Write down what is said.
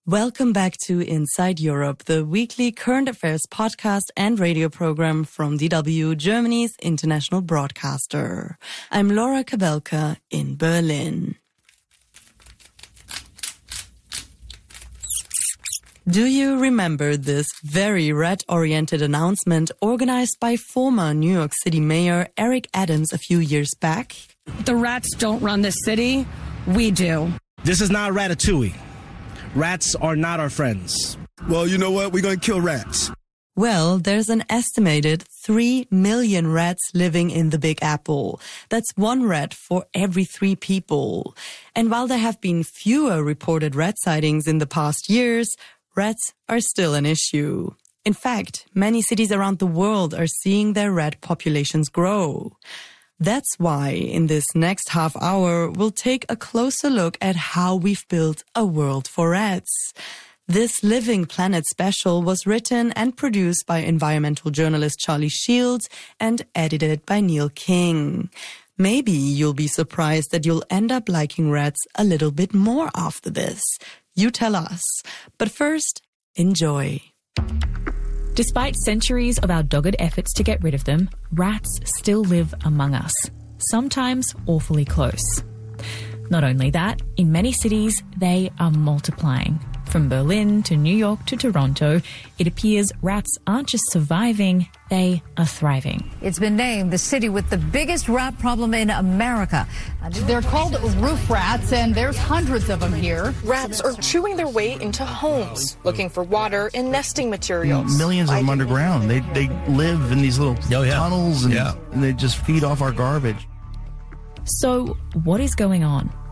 Welcome back to Inside Europe, the weekly current affairs podcast and radio program from DW, Germany's international broadcaster. I'm Laura Kabelka in Berlin. Do you remember this very rat-oriented announcement organized by former New York City Mayor Eric Adams a few years back? The rats don't run this city. We do. This is not Ratatouille. Rats are not our friends. Well, you know what? We're going to kill rats. Well, there's an estimated 3 million rats living in the Big Apple. That's one rat for every 3 people. And while there have been fewer reported rat sightings in the past years, rats are still an issue. In fact, many cities around the world are seeing their rat populations grow. That's why in this next half hour, we'll take a closer look at how we've built a world for rats. This Living Planet special was written and produced by environmental journalist Charlie Shields and edited by Neil King. Maybe you'll be surprised that you'll end up liking rats a little bit more after this. You tell us. But first, enjoy. Despite centuries of our dogged efforts to get rid of them, rats still live among us, sometimes awfully close. Not only that, in many cities, they are multiplying. From Berlin to New York to Toronto, it appears rats aren't just surviving, they are thriving. It's been named the city with the biggest rat problem in America. They're called roof rats, and there's hundreds of them here. Rats are chewing their way into homes, looking for water and nesting materials. Millions of them underground. They live in these little tunnels, and they just feed off our garbage. So what is going on?